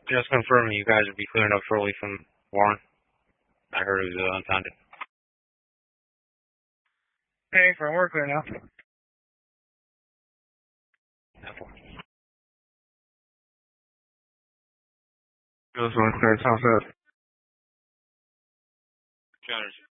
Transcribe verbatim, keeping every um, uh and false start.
Just confirming you guys will be clearing up shortly from Warren. I heard it was uh, unfounded. Hey, from work right now. Just want to clear, sounds good. Counters.